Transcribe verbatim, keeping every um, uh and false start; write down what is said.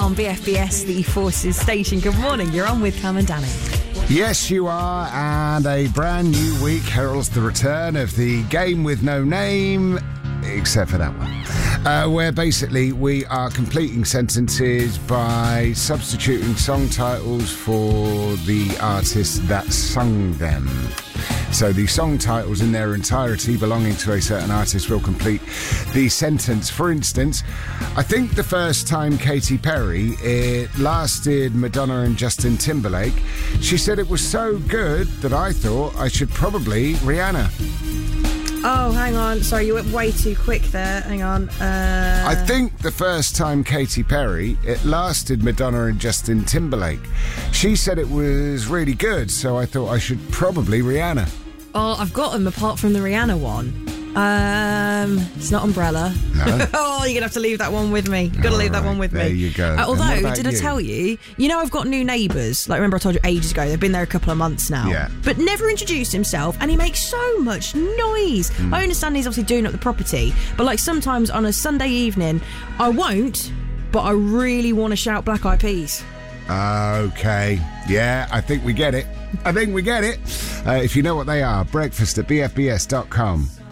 on B F B S, the Forces station. Good morning, you're on with Cam and Danny. Yes, you are, and a brand new week heralds the return of the game with no name, except for that one, uh, where basically we are completing sentences by substituting song titles for the artists that sung them. So the song titles in their entirety belonging to a certain artist will complete the sentence. For instance, I think the first time Katy Perry, it lasted Madonna and Justin Timberlake. She said it was so good that I thought I should probably Rihanna. Oh, hang on. Sorry, you went way too quick there. Hang on. Uh... I think the first time Katy Perry, it lasted Madonna and Justin Timberlake. She said it was really good, so I thought I should probably Rihanna. Oh, I've got them apart from the Rihanna one. Um, it's not Umbrella. No. Oh, you're going to have to leave that one with me. You've got to leave All that right, one with there me. you go. Uh, although, And what about did I you? tell you, you know I've got new neighbours. Like, remember I told you ages ago, they've been there a couple of months now. Yeah. But never introduced himself, and he makes so much noise. Mm. I understand he's obviously doing up the property, but like sometimes on a Sunday evening, I won't, but I really want to shout Black Eyed Peas. Okay. Yeah, I think we get it. I think we get it. Uh, if you know what they are, breakfast at b f b s dot com.